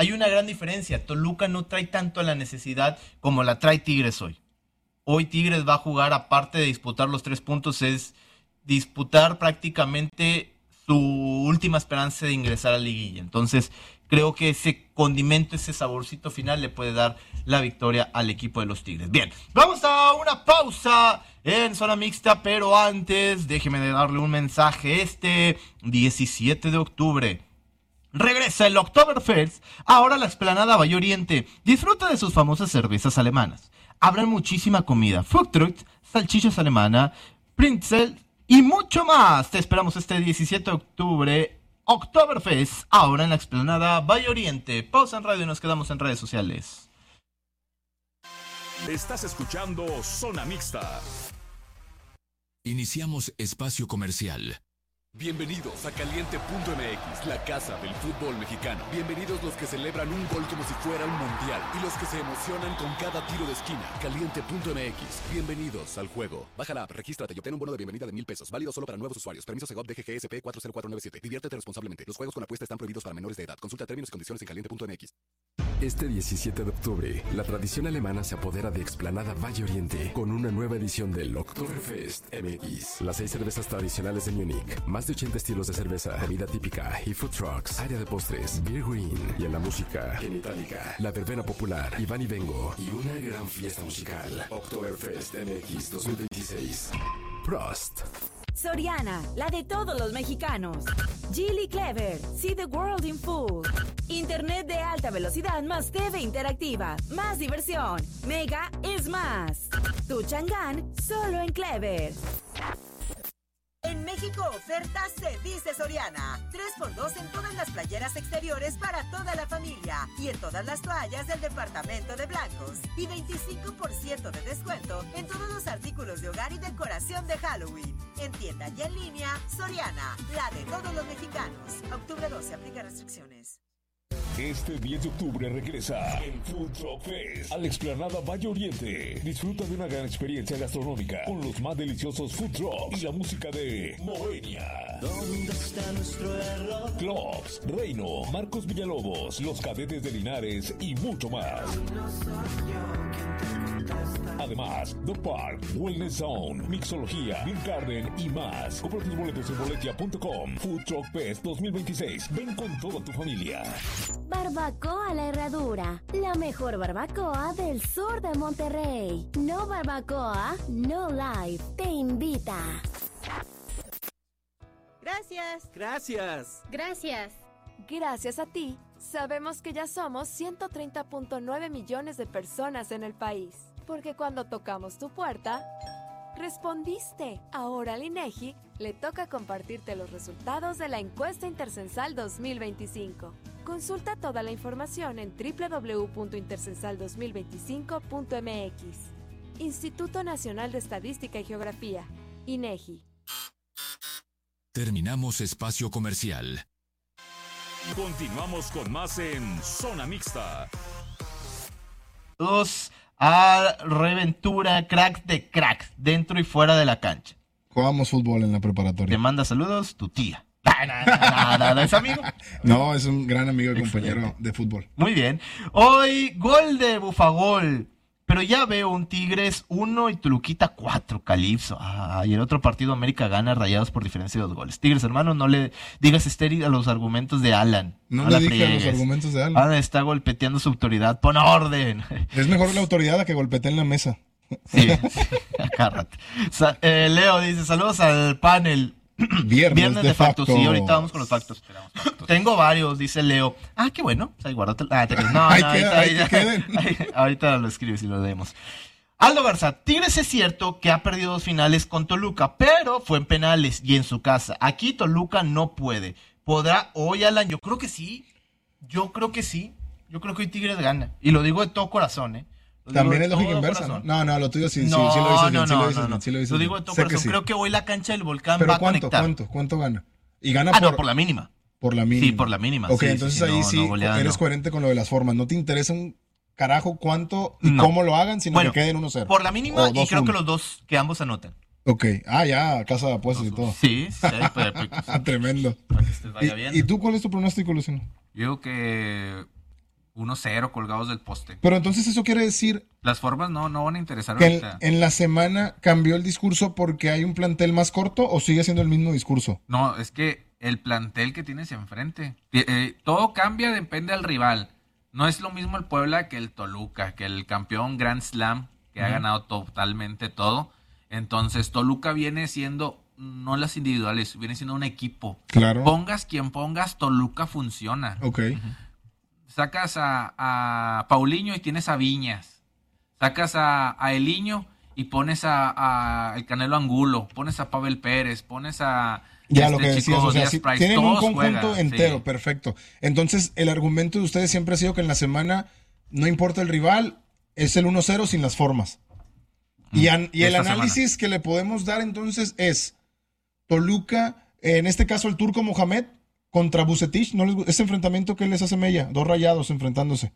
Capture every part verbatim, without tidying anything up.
hay una gran diferencia. Toluca no trae tanto la necesidad como la trae Tigres hoy. Hoy Tigres va a jugar, aparte de disputar los tres puntos, es disputar prácticamente su última esperanza de ingresar a la liguilla. Entonces, creo que ese condimento, ese saborcito final le puede dar la victoria al equipo de los Tigres. Bien, vamos a una pausa en Zona Mixta, pero antes déjeme de darle un mensaje. Este diecisiete de octubre regresa el Oktoberfest, ahora a la explanada Valle Oriente. Disfruta de sus famosas cervezas alemanas. Habrá muchísima comida, food trucks, salchichas alemana, Prinzel y mucho más. Te esperamos este diecisiete de octubre, Oktoberfest, ahora en la explanada Valle Oriente. Pausa en radio y nos quedamos en redes sociales. Estás escuchando Zona Mixta. Iniciamos espacio comercial. Bienvenidos a Caliente punto M X, la casa del fútbol mexicano. Bienvenidos los que celebran un gol como si fuera un mundial y los que se emocionan con cada tiro de esquina. Caliente punto M X, bienvenidos al juego. Baja la app, regístrate y obtén un bono de bienvenida de mil pesos, válido solo para nuevos usuarios. Permiso Segov D G G S P cuatro cero cuatro nueve siete. Diviértete responsablemente. Los juegos con apuesta están prohibidos para menores de edad. Consulta términos y condiciones en caliente punto M X. Este diecisiete de octubre, la tradición alemana se apodera de Explanada Valle Oriente con una nueva edición del Oktoberfest M X. Las seis cervezas tradicionales de Múnich, más de ochenta estilos de cerveza, comida típica y food trucks, área de postres, beer green y en la música, en Itálica, la verbena popular, Iván y Vengo y una gran fiesta musical. Oktoberfest M X dos mil veintiséis. Prost. Soriana, la de todos los mexicanos. Geely Clever, see the world in full. Internet de alta velocidad más T V interactiva, más diversión. Mega es más. Tu Chang'an, solo en Clever. En México, ofertas se dice Soriana. tres por dos en todas las playeras exteriores para toda la familia y en todas las toallas del departamento de blancos. Y veinticinco por ciento de descuento en todos los artículos de hogar y decoración de Halloween. En tienda y en línea, Soriana, la de todos los mexicanos. Octubre doce, aplica restricciones. Este diez de octubre regresa el Food Truck Fest a la explanada Valle Oriente. Disfruta de una gran experiencia gastronómica con los más deliciosos food trucks y la música de Moenia. ¿Dónde está nuestro error? Clubs, Reino, Marcos Villalobos, Los Cadetes de Linares y mucho más. Además, The Park, Wellness Zone, Mixología, Beer Garden y más. Compra tus boletos en boletia punto com. Food Truck Fest dos mil veintiséis. Ven con toda tu familia. Barbacoa La Herradura, la mejor barbacoa del sur de Monterrey. No Barbacoa, no life, te invita. Gracias. Gracias. Gracias. Gracias a ti, sabemos que ya somos ciento treinta punto nueve millones de personas en el país. Porque cuando tocamos tu puerta, respondiste. Ahora al INEGI le toca compartirte los resultados de la encuesta intercensal dos mil veinticinco. Consulta toda la información en doble u doble u doble u punto intercensal dos mil veinticinco punto m x. Instituto Nacional de Estadística y Geografía, INEGI. Terminamos espacio comercial. Continuamos con más en Zona Mixta. Dos a Reventura, cracks de cracks, dentro y fuera de la cancha. Jugamos fútbol en la preparatoria. Te manda saludos tu tía. Nada, nada, ¿es amigo? No, es un gran amigo y compañero de fútbol. Muy bien. Hoy, gol de Bufagol. Pero ya veo un Tigres uno y Toluquita cuatro, Calipso. Ah, y el otro partido América gana, Rayados por diferencia de dos goles. Tigres, hermano, no le digas estéril a los argumentos de Alan. No, no le dije a los argumentos de Alan. Alan está golpeteando su autoridad. Pon orden. Es mejor la autoridad a que golpetee en la mesa. Sí, acárrate. Sa- eh, Leo dice, saludos al panel. Viernes, Viernes de, de factos. factos. Sí, ahorita vamos con los factos. factos. Tengo varios, dice Leo. Ah, qué bueno. O sea, guárdate. Ah, te... No, no, Ahí ahorita, queda, ahí queden. ahí- ahorita lo escribes y lo leemos. Aldo Garza, Tigres es cierto que ha perdido dos finales con Toluca, pero fue en penales y en su casa. Aquí Toluca no puede. ¿Podrá hoy, Alan? Yo creo que sí. Yo creo que sí. Yo creo que hoy Tigres gana. Y lo digo de todo corazón, ¿eh? Lo digo También de es lógica todo inversa, ¿no? corazón. No, no, lo tuyo sí, sí, No, sí lo dices bien, no, sí lo no, dices no, bien, no. sí lo dices Lo bien. digo de todo Sé que corazón. sí. Creo que hoy la cancha del Volcán ¿Pero va a cuánto, conectar. cuánto, cuánto gana? Y gana Ah, por... no, por la mínima. Por la mínima. Sí, por la mínima. Ok, Sí, sí, entonces sí, ahí no, sí no, goleada eres no. coherente con lo de las formas. No te interesa un carajo cuánto y No. cómo lo hagan, sino Bueno, que queden uno cero. Por la mínima O y dos creo uno. que los dos, que ambos anoten. Ok. Ah, ya, casa de apuestas y todo. Sí, sí, pues, pues, Tremendo. para que se vaya bien. ¿Y, ¿Y tú cuál es tu pronóstico, Luciano? Yo digo que uno cero colgados del poste. Pero entonces eso quiere decir Las formas no, no van a interesar que en, ahorita. en la semana cambió el discurso porque hay un plantel más corto o sigue siendo el mismo discurso. No, es que el plantel que tienes enfrente, eh, eh, todo cambia, depende del rival. No es lo mismo el Puebla que el Toluca, que el campeón Grand Slam, que uh-huh. ha ganado totalmente todo. Entonces, Toluca viene siendo, no las individuales, viene siendo un equipo. Claro. Pongas quien pongas, Toluca funciona. Ok. Uh-huh. Sacas a, a Paulinho y tienes a Viñas. Sacas a, a Eliño y pones a, a el Canelo Angulo. Pones a Pavel Pérez, pones a... Ya este lo que decías, chico o sea, Díaz si Price, tienen un todos conjunto juegan, entero, sí. Perfecto. Entonces, el argumento de ustedes siempre ha sido que en la semana no importa el rival, es el uno cero sin las formas. Mm, y, an, y el análisis semana. que le podemos dar entonces es Toluca, en este caso el turco Mohamed contra Vucetich, ¿no les, ese enfrentamiento que les hace mella? Dos rayados enfrentándose.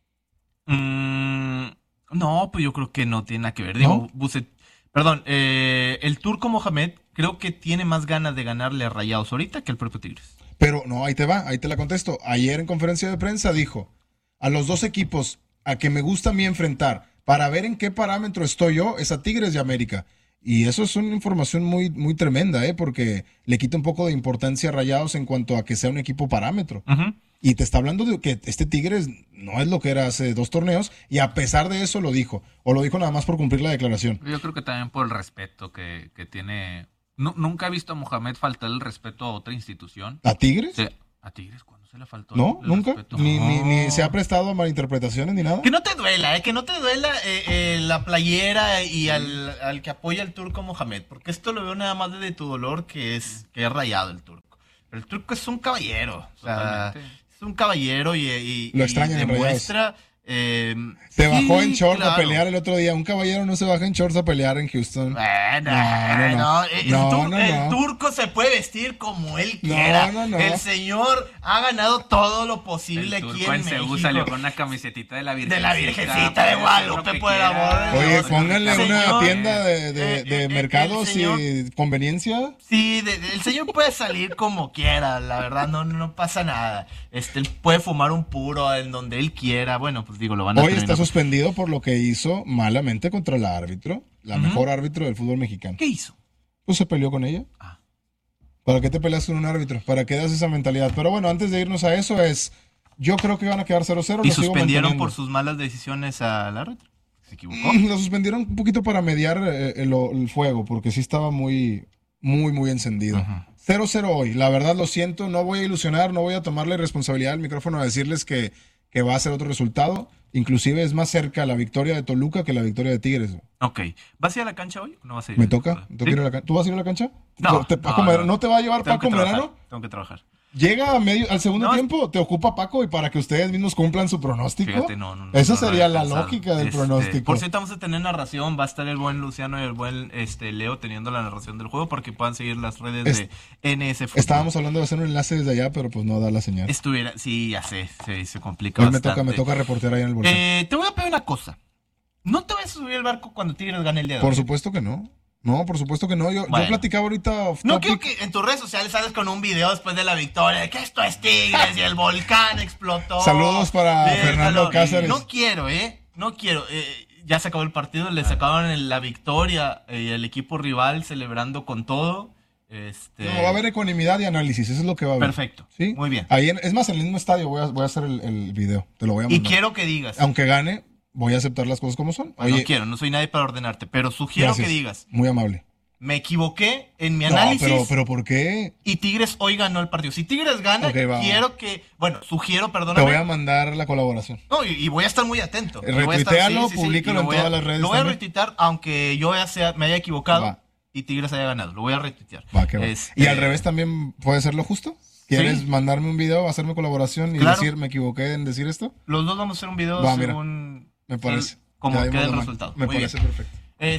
Mm, no, pues yo creo que no tiene nada que ver. Digo, ¿No? Vucet, perdón, eh, el turco Mohamed creo que tiene más ganas de ganarle a Rayados ahorita que el propio Tigres. Pero no, ahí te va, ahí te la contesto. Ayer en conferencia de prensa dijo, a los dos equipos a que me gusta a mí enfrentar, para ver en qué parámetro estoy yo, es a Tigres y América. Y eso es una información muy, muy tremenda, ¿eh? Porque le quita un poco de importancia a Rayados en cuanto a que sea un equipo parámetro. Uh-huh. Y te está hablando de que este Tigres no es lo que era hace dos torneos, y a pesar de eso lo dijo. O lo dijo nada más por cumplir la declaración. Yo creo que también por el respeto que, que tiene... No, nunca he visto a Mohamed faltar el respeto a otra institución. ¿A Tigres? Sí, a Tigres, ¿cuándo se le faltó? No, el nunca. Respeto? Ni, no. ni, ni se ha prestado a malinterpretaciones ni nada. Que no te duela, ¿eh? Que no te duela eh, eh, la playera y al, al que apoya al turco Mohamed. Porque esto lo veo nada más desde tu dolor, que es, que es rayado el turco. Pero el turco es un caballero. O sea, es un caballero y, y, lo extrañan y demuestra... Eh, se sí, bajó en shorts claro. a pelear el otro día. Un caballero no se baja en shorts a pelear en Houston. Bueno, no, no, no. El, no, tur- no, el no. turco se puede vestir como él quiera. No, no, no. El señor ha ganado todo lo posible el aquí en, en México. salió con una camisetita de la Virgencita. De la Virgencita de Guadalupe, por el amor de Oye, Dios. pónganle Señor, una tienda de, de, eh, de eh, mercados señor, y conveniencia. Sí, de, de, el señor puede salir como quiera, la verdad, no, no pasa nada. Este, él puede fumar un puro en donde él quiera. Bueno, pues digo, lo van a Hoy está suspendido por lo que hizo malamente contra la árbitro, la uh-huh. mejor árbitro del fútbol mexicano. ¿Qué hizo? Pues se peleó con ella. Ah. ¿Para qué te peleas con un árbitro? ¿Para qué das esa mentalidad? Pero bueno, antes de irnos a eso es, yo creo que van a quedar cero cero. ¿Y suspendieron por sus malas decisiones al árbitro? ¿Se equivocó? Lo suspendieron un poquito para mediar eh, el, el fuego, porque sí estaba muy, muy, muy encendido. Uh-huh. cero cero hoy. La verdad lo siento, no voy a ilusionar, no voy a tomarle responsabilidad al micrófono a decirles que, que va a ser otro resultado. Inclusive es más cerca la victoria de Toluca que la victoria de Tigres. Ok. ¿Vas a ir a la cancha hoy o no vas a ir? Me toca. ¿Sí? Ir a la can- ¿Tú vas a ir a la cancha? No. ¿Te, no, no, no. ¿No te va a llevar Tengo Paco Merano? Tengo que trabajar. Llega a medio, al segundo no, tiempo, te ocupa Paco y para que ustedes mismos cumplan su pronóstico. Fíjate, no, no, no, Esa no, sería no la pensado. lógica del este, pronóstico. Por cierto, vamos a tener narración. Va a estar el buen Luciano y el buen este, Leo teniendo la narración del juego para que puedan seguir las redes es, de N S Fútbol. Estábamos hablando de hacer un enlace desde allá, pero pues no da la señal. Estuviera, sí, ya sé, se, se complica Hoy bastante. me toca, me toca reportear ahí en el bolsillo. Eh, te voy a pedir una cosa. ¿No te vas a subir al barco cuando Tigres gane el día de hoy? Por supuesto que no. No, por supuesto que no. Yo, bueno, yo platicaba ahorita off No topic. quiero que en tus redes sociales sales con un video después de la victoria de que esto es Tigres y el volcán explotó. Saludos para Déjalo. Fernando Cáceres. No quiero, ¿eh? No quiero. Eh, ya se acabó el partido, le sacaron la victoria y eh, el equipo rival celebrando con todo. Este... No, va a haber ecuanimidad y análisis, eso es lo que va a haber. Perfecto. ¿Sí? Muy bien. Ahí en, es más, en el mismo estadio voy a, voy a hacer el, el video. Te lo voy a mandar. Y quiero que digas. Aunque gane, voy a aceptar las cosas como son. Oye, no quiero, no soy nadie para ordenarte, pero sugiero gracias. que digas. Muy amable. Me equivoqué en mi análisis. No, pero, pero ¿por qué? Y Tigres hoy ganó el partido. Si Tigres gana, okay, quiero que... Bueno, sugiero, perdóname. Te voy a mandar la colaboración. No, y, y voy a estar muy atento. Retuitealo, sí, sí, públicalo sí, en todas a, las redes. Lo voy también. a retuitear, aunque yo ya sea, me haya equivocado Va. y Tigres haya ganado. Lo voy a retuitear. Va, que va. Este... Y al revés también puede ser lo justo. ¿Quieres ¿Sí? mandarme un video, hacerme colaboración y claro. decir, me equivoqué en decir esto? Los dos vamos a hacer un video Va, según... Mira, me parece. El, como queda el man. resultado. Me Muy parece bien. perfecto.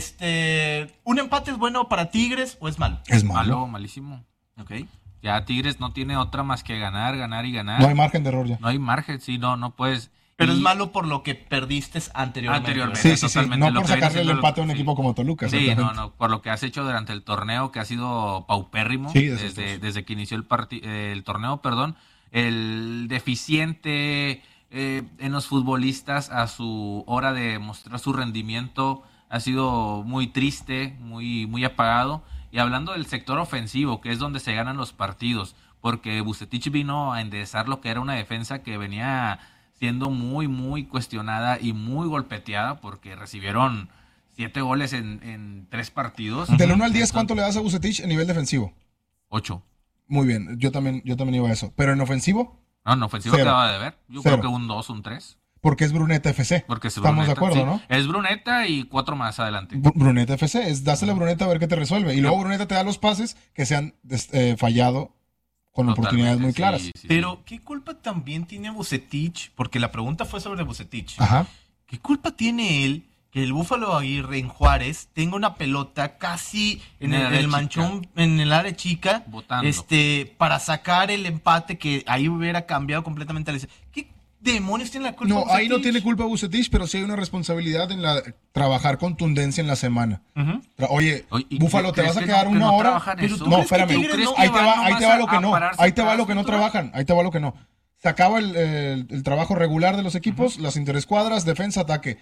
Este, ¿un empate es bueno para Tigres o es malo? Es malo. Malo, malísimo. Ok. Ya Tigres no tiene otra más que ganar, ganar y ganar. No hay margen de error ya. No hay margen, sí, no, no puedes. Pero y... es malo por lo que perdiste anteriormente. Anteriormente, sí, sí, sí. No por sacarle el empate a un sí. equipo como Toluca. Sí, no, no, por lo que has hecho durante el torneo, que ha sido paupérrimo, sí, desde, desde que inició el, parti- eh, el torneo, perdón, el deficiente... eh, en los futbolistas a su hora de mostrar su rendimiento ha sido muy triste, muy, muy apagado. Y hablando del sector ofensivo, que es donde se ganan los partidos, porque Vucetich vino a enderezar lo que era una defensa que venía siendo muy, muy cuestionada y muy golpeteada, porque recibieron siete goles en, en tres partidos. Del uno al diez, ¿cuánto le das a Vucetich en nivel defensivo? ocho. Muy bien, yo también, yo también iba a eso. ¿Pero en ofensivo? No, en ofensivo Cero. quedaba de ver. Yo Cero. creo que un dos, un tres. Porque es Bruneta F C. Porque es Estamos Bruneta, de acuerdo, sí. ¿no? Es Bruneta y cuatro más adelante. Br- Bruneta F C, es dásela a Bruneta a ver qué te resuelve. Y luego Bruneta te da los pases que se han eh, fallado con Totalmente, oportunidades muy sí, claras. sí, sí. Pero, ¿qué culpa también tiene Vucetich? Porque la pregunta fue sobre Vucetich. Ajá. ¿Qué culpa tiene él que el Búfalo Aguirre en Juárez tenga una pelota casi en En el el, área el chica. manchón, en el área chica, Botando. este, para sacar el empate que ahí hubiera cambiado completamente la historia? ¿Qué demonios tiene la culpa? No, ahí no Vucetich? tiene culpa Vucetich, pero sí hay una responsabilidad en la trabajar contundencia en la semana. Ujú. Tra- Oye, Oye, ¿y Búfalo, ¿te crees vas a que quedar no- que una no hora? trabajan Pero eso? tú No, crees que espérame. Tigres no Ahí te van va, ahí nomás te va a- lo que a no. pararse Ahí te va atrás, lo que no cultura? trabajan. Ahí te va lo que no. Se acaba el, el- el trabajo regular de los equipos, las interescuadras, defensa, ataque.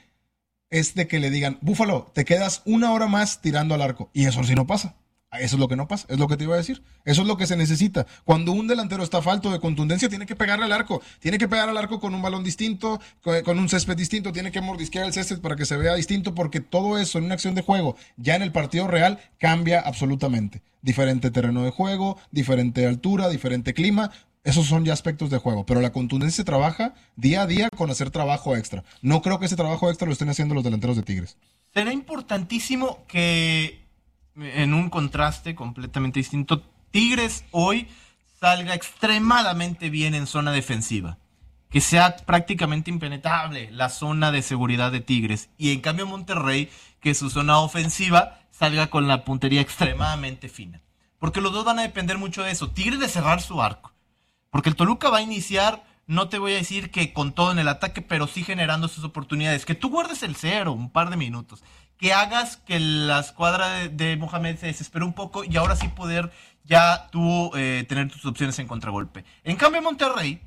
Es de que le digan, Búfalo, te quedas una hora más tirando al arco. Y eso sí no pasa. Eso es lo que no pasa, es lo que te iba a decir. Eso es lo que se necesita. Cuando un delantero está falto de contundencia, tiene que pegarle al arco. Tiene que pegar al arco con un balón distinto, con, con un césped distinto. Tiene que mordisquear el césped para que se vea distinto, porque todo eso en una acción de juego, ya en el partido real, cambia absolutamente. Diferente terreno de juego, diferente altura, diferente clima. Esos son ya aspectos de juego. Pero la contundencia se trabaja día a día con hacer trabajo extra. No creo que ese trabajo extra lo estén haciendo los delanteros de Tigres. Será importantísimo que, en un contraste completamente distinto, Tigres hoy salga extremadamente bien en zona defensiva. Que sea prácticamente impenetrable la zona de seguridad de Tigres. Y en cambio Monterrey, que su zona ofensiva salga con la puntería extremadamente fina. Porque los dos van a depender mucho de eso. Tigres de cerrar su arco. Porque el Toluca va a iniciar, no te voy a decir que con todo en el ataque, pero sí generando sus oportunidades. Que tú guardes el cero un par de minutos. Que hagas que la escuadra de, de Mohamed se desespere un poco y ahora sí poder ya tú eh, tener tus opciones en contragolpe. En cambio Monterrey,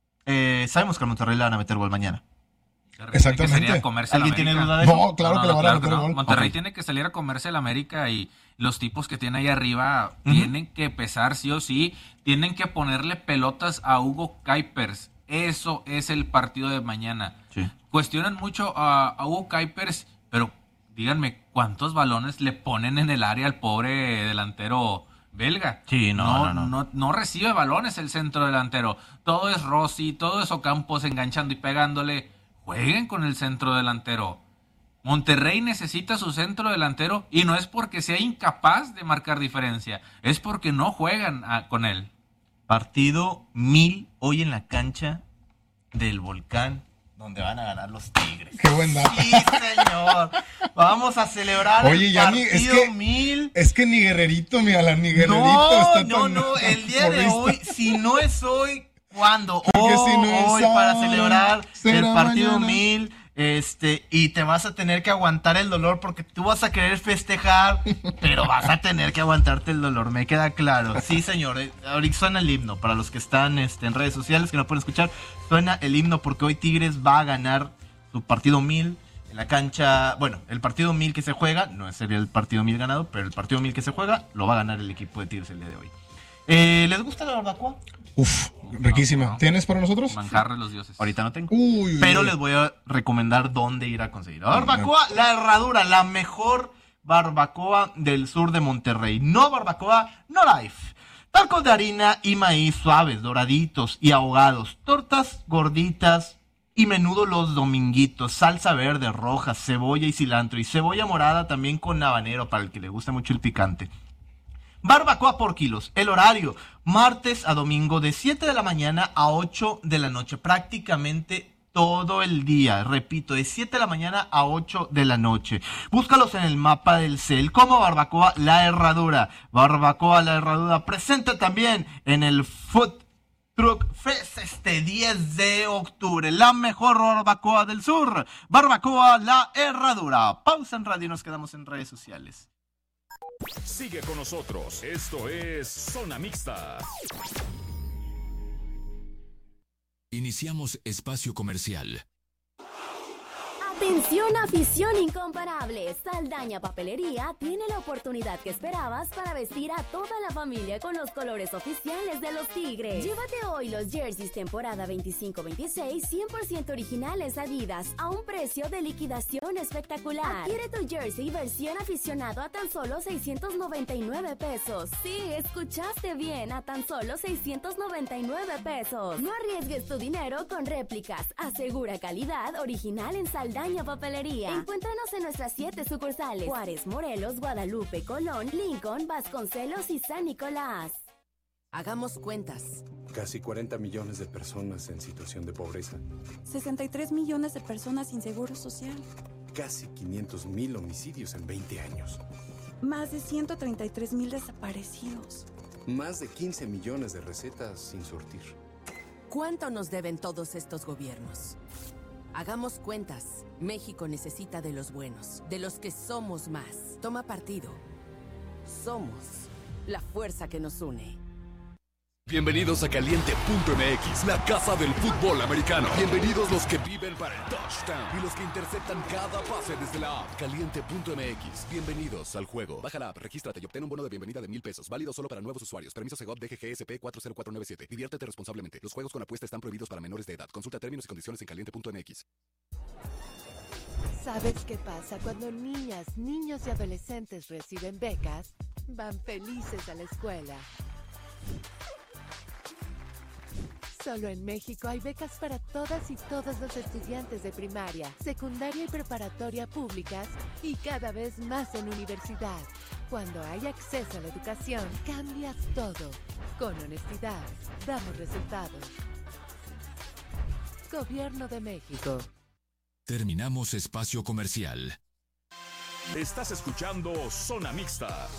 eh, sabemos que a Monterrey le van a meter gol mañana. Exactamente. Que sería comerse al ¿Alguien tiene América. duda de eso? No, claro que le van a claro meter que no. gol. Monterrey Ok. tiene que salir a comerse el América y los tipos que tiene ahí arriba Ujú. tienen que pesar sí o sí. Tienen que ponerle pelotas a Hugo Kuipers. Eso es el partido de mañana. Sí. Cuestionan mucho a, a Hugo Kuipers, pero díganme, ¿cuántos balones le ponen en el área al pobre delantero belga? Sí, no, no, no. no, no recibe balones el centro delantero. Todo es Rossi, todo es Ocampos enganchando y pegándole. Jueguen con el centro delantero. Monterrey necesita su centro delantero y no es porque sea incapaz de marcar diferencia, es porque no juegan a- con él. Partido mil hoy en la cancha del Volcán, donde van a ganar los Tigres. Qué buen dato. Sí, señor. Vamos a celebrar Oye, el ya ni- partido es que- mil. Es que ni Guerrerito, mi Alan, ni Guerrerito No, está no, tan- no, tan el día de porrista. hoy, si no es hoy, ¿cuándo? Porque Oh, si no es hoy para hoy, celebrar el será partido mañana. mil, este, y te vas a tener que aguantar el dolor porque tú vas a querer festejar, pero vas a tener que aguantarte el dolor, me queda claro. Sí, señor, eh, ahorita suena el himno, para los que están este, en redes sociales que no pueden escuchar, suena el himno porque hoy Tigres va a ganar su partido mil. En la cancha, bueno, el partido mil que se juega, no sería el partido mil ganado, pero el partido mil que se juega lo va a ganar el equipo de Tigres el día de hoy. Eh, ¿Les gusta la barbacoa? Uf, riquísima. No, no. ¿Tienes para nosotros? Manjar de los dioses. Ahorita no tengo. Uy, uy, Pero uy. les voy a recomendar dónde ir a conseguir. La barbacoa, la Herradura, la mejor barbacoa del sur de Monterrey. No barbacoa, no life. Tacos de harina y maíz suaves, doraditos y ahogados. Tortas gorditas y menudo los dominguitos. Salsa verde, roja, cebolla y cilantro. Y cebolla morada también con habanero para el que le gusta mucho el picante. Barbacoa por kilos. El horario, martes a domingo de siete de la mañana a ocho de la noche. Prácticamente todo el día. Repito, de siete de la mañana a ocho de la noche. Búscalos en el mapa del Cel como Barbacoa La Herradura. Barbacoa La Herradura presente también en el Food Truck Fest este diez de octubre. La mejor barbacoa del sur. Barbacoa La Herradura. Pausa en radio y nos quedamos en redes sociales. Sigue con nosotros. Esto es Zona Mixta. Iniciamos espacio comercial. Atención, afición incomparable. Saldaña Papelería tiene la oportunidad que esperabas para vestir a toda la familia con los colores oficiales de los Tigres. Llévate hoy los jerseys temporada veinticinco veintiséis cien por ciento originales Adidas a un precio de liquidación espectacular. Adquiere tu jersey versión aficionado a tan solo seiscientos noventa y nueve pesos. Sí, escuchaste bien, a tan solo seiscientos noventa y nueve pesos. No arriesgues tu dinero con réplicas. Asegura calidad original en Saldaña Papelería. Encuéntranos en nuestras siete sucursales: Juárez, Morelos, Guadalupe, Colón, Lincoln, Vasconcelos y San Nicolás. Hagamos cuentas. Casi cuarenta millones de personas en situación de pobreza. sesenta y tres millones de personas sin seguro social. Casi quinientos mil homicidios en veinte años. Más de ciento treinta y tres mil desaparecidos. Más de quince millones de recetas sin surtir. ¿Cuánto nos deben todos estos gobiernos? Hagamos cuentas. México necesita de los buenos, de los que somos más. Toma partido. Somos la fuerza que nos une. Bienvenidos a Caliente punto M X, la casa del fútbol americano. Bienvenidos los que viven para el touchdown y los que interceptan cada pase desde la app. Caliente punto M X, bienvenidos al juego. Baja la app, regístrate y obtén un bono de bienvenida de mil pesos. Válido solo para nuevos usuarios. Permiso Segov D G G S P cuatro cero cuatro nueve siete. Diviértete responsablemente. Los juegos con apuesta están prohibidos para menores de edad. Consulta términos y condiciones en Caliente punto M X. ¿Sabes qué pasa cuando niñas, niños y adolescentes reciben becas? Van felices a la escuela. Solo en México hay becas para todas y todos los estudiantes de primaria, secundaria y preparatoria públicas y cada vez más en universidad. Cuando hay acceso a la educación, cambias todo. Con honestidad, damos resultados. Gobierno de México. Terminamos espacio comercial. Estás escuchando Zona Mixta.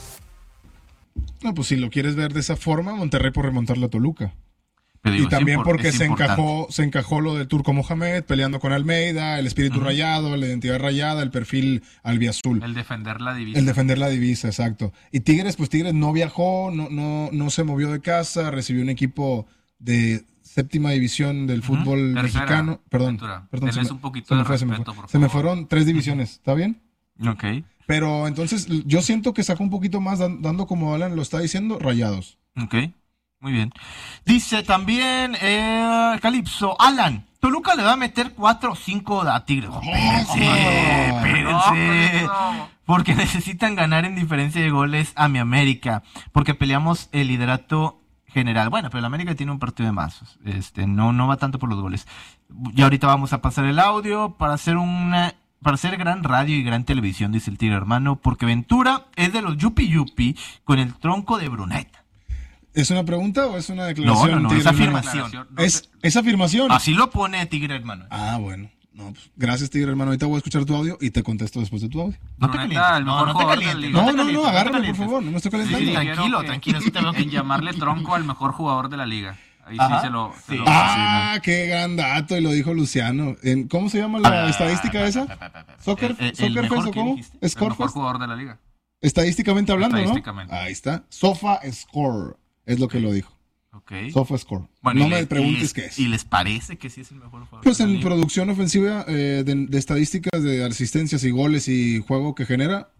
No, pues si lo quieres ver de esa forma, Monterrey por remontarle a Toluca. Pero digo, y también impor- porque se importante. encajó, se encajó lo del Turco Mohamed peleando con Almeida, el espíritu uh-huh. rayado, la identidad rayada, el perfil albiazul. El defender la divisa. El defender la divisa, exacto. Y Tigres, pues Tigres no viajó, no, no, no se movió de casa, recibió un equipo de séptima división del fútbol uh-huh. mexicano. Tercera, perdón, Ventura. perdón. Se me, un poquito se me de fue, respeto, se me, fue. por se me favor. fueron tres divisiones, ¿está bien? Ok. Pero entonces yo siento que sacó un poquito más dan, dando como Alan lo está diciendo, rayados. Ok, muy bien. Dice también eh, Calipso, Alan, Toluca le va a meter cuatro o cinco a Tigres. Oh, espérense, espérense. No, porque necesitan ganar en diferencia de goles a mi América. Porque peleamos el liderato general. Bueno, pero el América tiene un partido de más. Este, no, no va tanto por los goles. Y ahorita vamos a pasar el audio para hacer una... Para hacer gran radio y gran televisión, dice el Tigre hermano, porque Ventura es de los yupi yupi con el tronco de Bruneta. ¿Es una pregunta o es una declaración? No, no, no, Tigre es afirmación. No te... ¿Es, ¿Es afirmación? Así lo pone Tigre hermano. Ah, bueno. No, pues, gracias, Tigre hermano. Ahorita voy a escuchar tu audio y te contesto después de tu audio. No te calientes. No, no te calientes. No, no, no, agárrame, por favor. No me estoy calentando. Sí, tranquilo, tranquilo. Sí te veo que... En llamarle tronco al mejor jugador de la liga. Ahí Ajá. sí se lo... Se sí. lo ah, sí, qué gran dato, y lo dijo Luciano. ¿En, ¿Cómo se llama la ah, estadística esa? ¿Soccer, el, el, ¿Soccer el Fest o cómo? El mejor jugador de la liga. Estadísticamente hablando, Estadísticamente. ¿no? Ahí está. Sofa Score es lo que lo dijo. Ok. Sofa Score. Bueno, no me les, preguntes y, qué es. ¿Y les parece que sí es el mejor jugador? Pues en producción ofensiva eh, de, de estadísticas de asistencias y goles y juego que genera,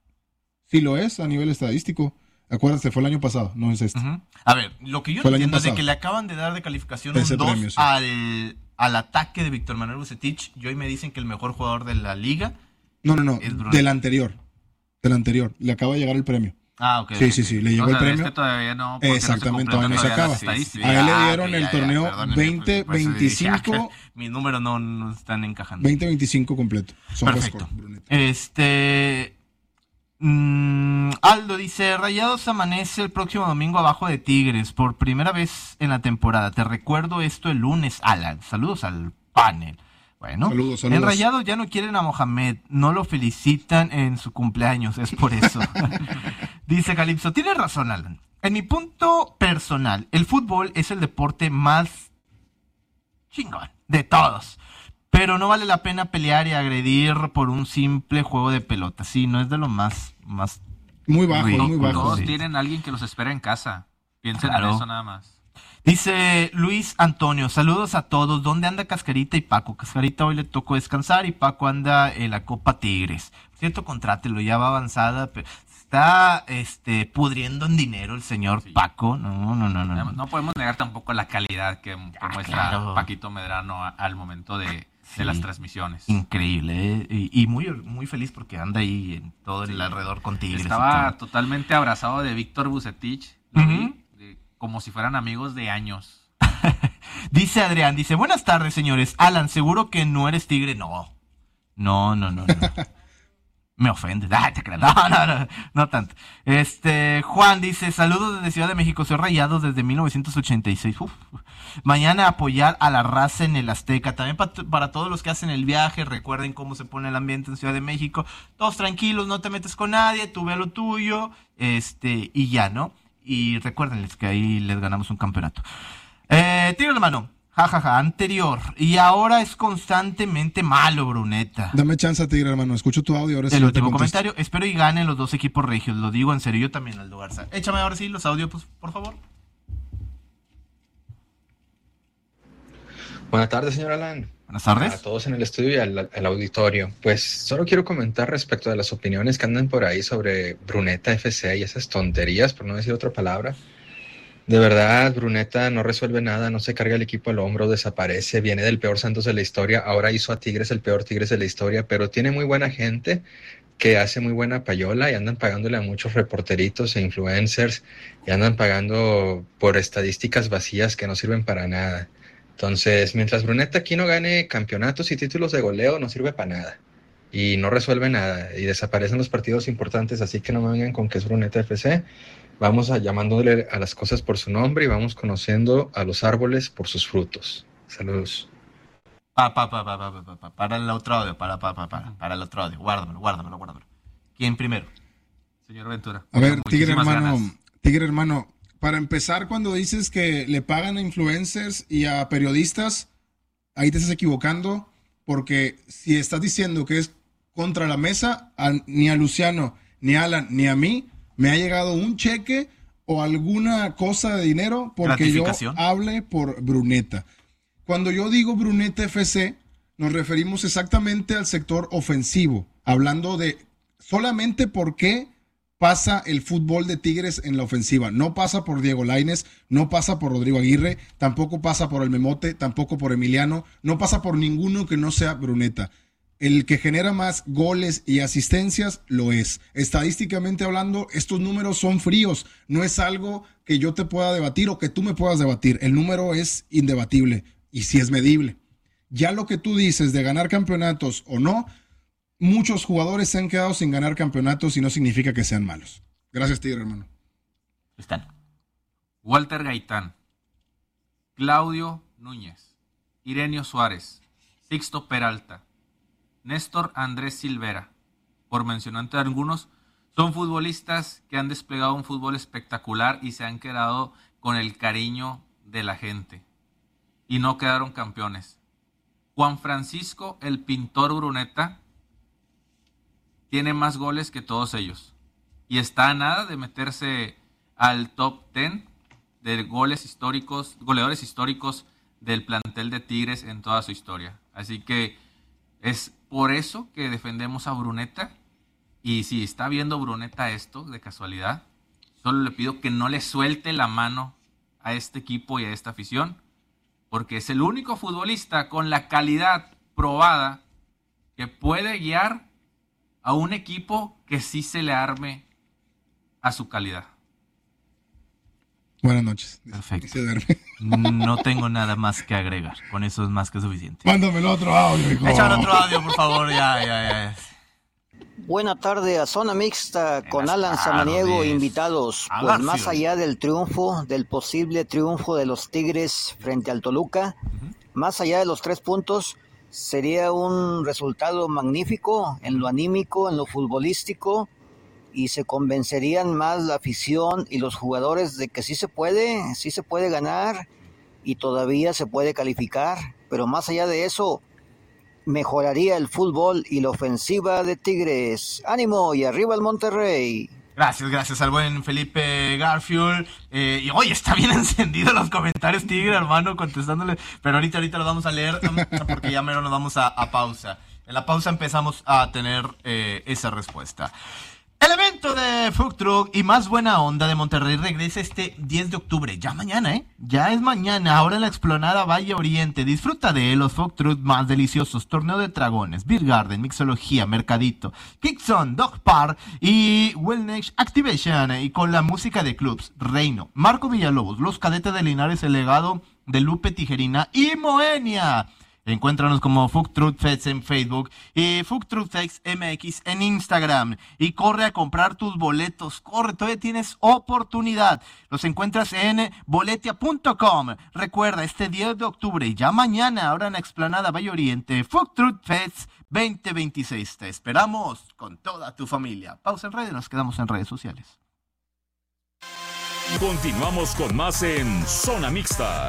sí lo es a nivel estadístico. Acuérdate, fue el año pasado, no es este. Uh-huh. A ver, lo que yo fue entiendo es de que le acaban de dar de calificación un dos sí. al, al ataque de Víctor Manuel Vucetich. Y hoy me dicen que el mejor jugador de la liga. No, no, no, del anterior. Del anterior. Le acaba de llegar el premio. Ah, ok. Sí, okay. sí, sí, le llegó o sea, el premio. Este todavía no. Exactamente, no todavía no se acaba. Sí, sí. A él le dieron ah, okay, el ya, torneo ya, veinte veinticinco. Mis números no, no están encajando. veinte veinticinco completo. Son perfecto. Este. Mm, Aldo dice: Rayados amanece el próximo domingo abajo de Tigres por primera vez en la temporada. Te recuerdo esto el lunes, Alan. Saludos al panel. Bueno, saludos, saludos. En Rayados ya no quieren a Mohamed, no lo felicitan en su cumpleaños, es por eso. Dice Calipso: tienes razón, Alan. En mi punto personal, el fútbol es el deporte más chingón de todos. Pero no vale la pena pelear y agredir por un simple juego de pelota. Sí, no es de lo más... más muy bajo, ridículo, muy bajo. Todos sí. tienen a alguien que los espera en casa. Piensen claro. en eso nada más. Dice Luis Antonio, saludos a todos. ¿Dónde anda Cascarita y Paco? Cascarita hoy le tocó descansar y Paco anda en la Copa Tigres. Cierto, contrátelo, ya va avanzada, pero está este pudriendo en dinero el señor sí. Paco. No, no, no, no. No podemos negar tampoco la calidad que, que ah, muestra claro. Paquito Medrano a, al momento de, sí. de las transmisiones. Increíble, ¿eh? y, y muy, muy feliz porque anda ahí en todo sí. el alrededor con Tigres. Estaba totalmente abrazado de Víctor Vucetich. Lo uh-huh. vi. Como si fueran amigos de años. Dice Adrián, dice, buenas tardes, señores. Alan, ¿seguro que no eres tigre? No. No, no, no, no. Me ofendes. Ah, te creo. No, no, no, no tanto. Este, Juan dice, saludos desde Ciudad de México. Soy Rayados desde mil novecientos ochenta y seis. Uf. Mañana apoyar a la raza en el Azteca. También para, para todos los que hacen el viaje, recuerden cómo se pone el ambiente en Ciudad de México. Todos tranquilos, no te metes con nadie, tú ve a lo tuyo, este, y ya, ¿no? Y recuérdenles que ahí les ganamos un campeonato. Eh, Tigre hermano, jajaja, ja, ja, anterior. Y ahora es constantemente malo, Bruneta. Dame chance, Tigre hermano, escucho tu audio. Ahora sí el último comentario, espero y ganen los dos equipos regios. Lo digo en serio, yo también, Aldo Garza. Échame ahora sí los audios, pues, por favor. Buenas tardes, señor Alan. Buenas tardes. A todos en el estudio y al, al auditorio. Pues solo quiero comentar respecto de las opiniones que andan por ahí sobre Bruneta F C y esas tonterías, por no decir otra palabra. De verdad, Bruneta no resuelve nada, no se carga el equipo al hombro, desaparece, viene del peor Santos de la historia, ahora hizo a Tigres el peor Tigres de la historia, pero tiene muy buena gente que hace muy buena payola y andan pagándole a muchos reporteritos e influencers y andan pagando por estadísticas vacías que no sirven para nada. Entonces, mientras Bruneta aquí no gane campeonatos y títulos de goleo, no sirve para nada. Y no resuelve nada. Y desaparecen los partidos importantes, así que no me vengan con que es Bruneta F C. Vamos a, llamándole a las cosas por su nombre y vamos conociendo a los árboles por sus frutos. Saludos. Pa, pa, pa, pa, pa, pa, pa, para el otro audio, para, pa, pa, pa, para el otro audio. Guárdamelo, guárdamelo, guárdamelo. ¿Quién primero? Señor Ventura. A ver, Tigre hermano, ganas. Tigre hermano. Para empezar, cuando dices que le pagan a influencers y a periodistas, ahí te estás equivocando, porque si estás diciendo que es contra la mesa, a, ni a Luciano, ni a Alan, ni a mí, me ha llegado un cheque o alguna cosa de dinero porque yo hable por Bruneta. Cuando yo digo Bruneta F C, nos referimos exactamente al sector ofensivo, hablando de solamente por qué pasa el fútbol de Tigres en la ofensiva. No pasa por Diego Lainez, no pasa por Rodrigo Aguirre, tampoco pasa por el Memote, tampoco por Emiliano, no pasa por ninguno que no sea Bruneta. El que genera más goles y asistencias lo es. Estadísticamente hablando, estos números son fríos. No es algo que yo te pueda debatir o que tú me puedas debatir. El número es indebatible y sí es medible. Ya lo que tú dices de ganar campeonatos o no, muchos jugadores se han quedado sin ganar campeonatos y no significa que sean malos. Gracias, Tigre, hermano. Están. Walter Gaitán, Claudio Núñez, Irenio Suárez, Sixto Peralta, Néstor Andrés Silvera, por mencionar algunos, son futbolistas que han desplegado un fútbol espectacular y se han quedado con el cariño de la gente. Y no quedaron campeones. Juan Francisco, el pintor Bruneta, tiene más goles que todos ellos. Y está a nada de meterse al top diez de goles históricos, goleadores históricos del plantel de Tigres en toda su historia. Así que es por eso que defendemos a Bruneta. Y si está viendo Bruneta esto de casualidad, solo le pido que no le suelte la mano a este equipo y a esta afición, porque es el único futbolista con la calidad probada que puede guiar a un equipo que sí se le arme a su calidad. Buenas noches. Perfecto. No tengo nada más que agregar. Con eso es más que suficiente. Mándame el otro audio, hijo. Échame otro audio, por favor. Ya, ya, ya. Buena tarde a Zona Mixta con Alan Samaniego e invitados. Pues más allá del triunfo, del posible triunfo de los Tigres frente al Toluca, uh-huh. más allá de los tres puntos, sería un resultado magnífico en lo anímico, en lo futbolístico, y se convencerían más la afición y los jugadores de que sí se puede, sí se puede ganar y todavía se puede calificar. Pero más allá de eso, mejoraría el fútbol y la ofensiva de Tigres. ¡Ánimo y arriba el Monterrey! Gracias, gracias al buen Felipe Garfield. Eh, y oye, está bien encendido los comentarios, Tigre, hermano, contestándole. Pero ahorita, ahorita lo vamos a leer porque ya mero nos vamos a, a pausa. En la pausa empezamos a tener eh, esa respuesta. El evento de Food Truck y Más Buena Onda de Monterrey regresa este diez de octubre. Ya mañana, ¿eh? Ya es mañana, ahora en la explanada Valle Oriente. Disfruta de los Food Truck más deliciosos. Torneo de Dragones, Beer Garden, Mixología, Mercadito, Kickson, Dog Park y Wellness Activation. Y con la música de clubs, Reino, Marco Villalobos, Los Cadetes de Linares, El Legado de Lupe Tijerina y Moenia. Encuéntranos como Food Truck Fest en Facebook y Food Truck Fest M X en Instagram. Y corre a comprar tus boletos. Corre, todavía tienes oportunidad. Los encuentras en boletia punto com. Recuerda, este diez de octubre, ya mañana, ahora en la explanada Valle Oriente, Food Truck Fest veinte veintiséis. Te esperamos con toda tu familia. Pausa en redes, nos quedamos en redes sociales. Continuamos con más en Zona Mixta.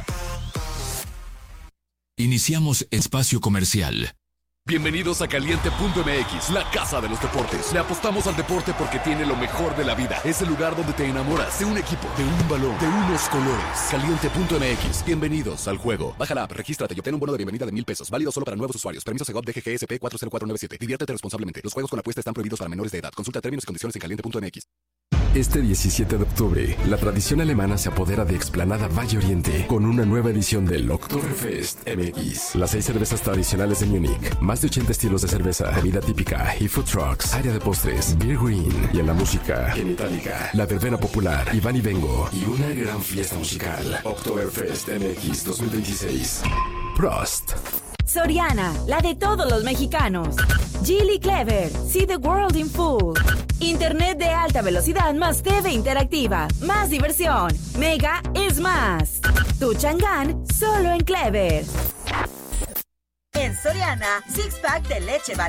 Iniciamos espacio comercial. Bienvenidos a Caliente punto M X, la casa de los deportes. Le apostamos al deporte porque tiene lo mejor de la vida. Es el lugar donde te enamoras de un equipo, de un balón, de unos colores. Caliente punto M X, bienvenidos al juego. Baja la app, regístrate y obtén un bono de bienvenida de mil pesos. Válido solo para nuevos usuarios. Permiso Segov D G G S P cuatro cero cuatro nueve siete. Diviértete responsablemente. Los juegos con apuesta están prohibidos para menores de edad. Consulta términos y condiciones en Caliente punto M X. Este diecisiete de octubre, la tradición alemana se apodera de Explanada Valle Oriente con una nueva edición del Oktoberfest M X. Las seis cervezas tradicionales de Múnich, más de ochenta estilos de cerveza, bebida típica y food trucks, área de postres, Beer Green y en la música, en Itálica, la verbena popular, Iván y Vengo y una gran fiesta musical. Oktoberfest M X dos mil veintiséis. Prost. Soriana, la de todos los mexicanos. Geely Clever, see the world in full. Internet de alta velocidad más T V interactiva, más diversión. Mega es más. Tu Chang'an, solo en Clever. En Soriana, six pack de leche